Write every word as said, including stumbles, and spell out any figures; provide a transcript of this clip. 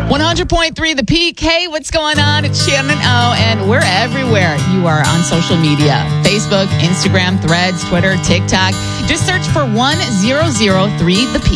one hundred point three The Peak. Hey, what's going on? It's Shannon O, and we're everywhere. You are on social media. Facebook, Instagram, Threads, Twitter, TikTok. Just search for one thousand three The Peak.